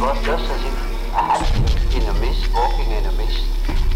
was just as if a hat in a mist, walking in a mist.